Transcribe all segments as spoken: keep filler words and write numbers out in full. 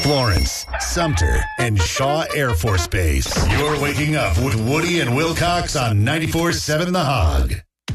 Florence, Sumter, and Shaw Air Force Base. You're waking up with Woody and Wilcox on ninety-four point seven The Hog.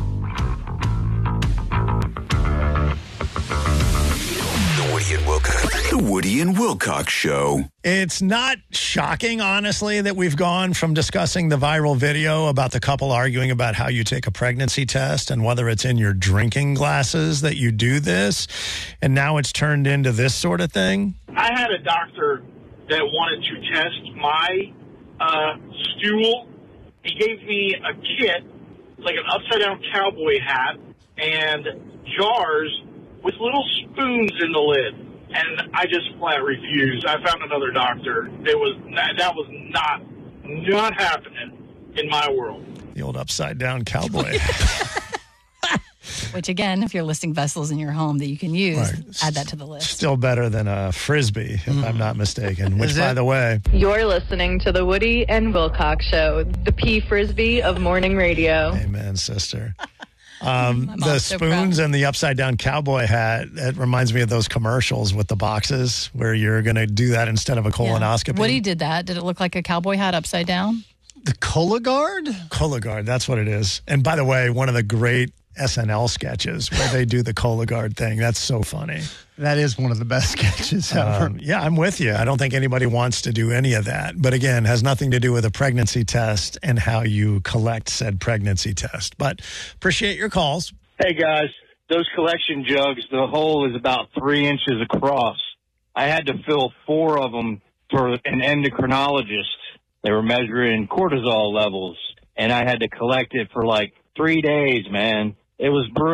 The Woody and Wilcox. The Woody and Wilcox Show. It's not shocking, honestly, that we've gone from discussing the viral video about the couple arguing about how you take a pregnancy test and whether it's in your drinking glasses that you do this, and now it's turned into this sort of thing. I had a doctor that wanted to test my uh, stool. He gave me a kit, like an upside-down cowboy hat, and jars with little spoons in the lid. And I just flat refused. I found another doctor. It was that was not not happening in my world. The old upside-down cowboy. Which, again, if you're listing vessels in your home that you can use, Right. add that to the list. Still better than a Frisbee, if mm. I'm not mistaken. Which, by the way... You're listening to the Woody and Wilcox Show, the P. Frisbee of morning radio. Amen, sister. Um, the so spoons proud. and the upside-down cowboy hat, it reminds me of those commercials with the boxes where you're going to do that instead of a colonoscopy. Yeah. Woody did that. Did it look like a cowboy hat upside down? The Cologuard? Cologuard, that's what it is. And by the way, one of the great S N L sketches where they do the Cologuard thing. That's so funny. That is one of the best sketches ever. Um, yeah, I'm with you. I don't think anybody wants to do any of that. But again, has nothing to do with a pregnancy test and how you collect said pregnancy test. But appreciate your calls. Hey, guys, those collection jugs, the hole is about three inches across. I had to fill four of them for an endocrinologist. They were measuring cortisol levels, and I had to collect it for like three days, man. It was brutal.